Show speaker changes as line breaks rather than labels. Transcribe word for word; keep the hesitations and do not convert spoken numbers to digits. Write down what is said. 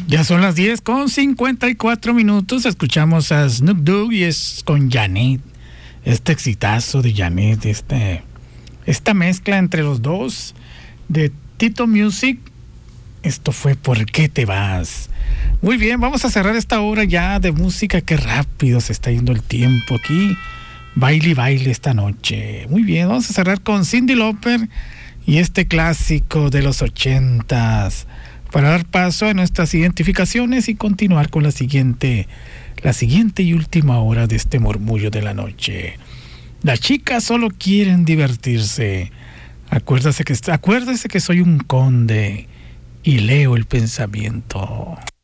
Ya son las diez con cincuenta y cuatro minutos. Escuchamos a Snoop Dogg y es con Janet. Este exitazo de Janet, este, esta mezcla entre los dos de Tito Music. Esto fue ¿Por qué te vas? Muy bien, vamos a cerrar esta hora ya de música. Qué rápido se está yendo el tiempo aquí. Baile y baile esta noche. Muy bien, vamos a cerrar con Cyndi Lauper y este clásico de los ochentas, para dar paso a nuestras identificaciones y continuar con la siguiente, la siguiente y última hora de este murmullo de la noche. Las chicas solo quieren divertirse. Acuérdese que, acuérdese que soy un conde y leo el pensamiento.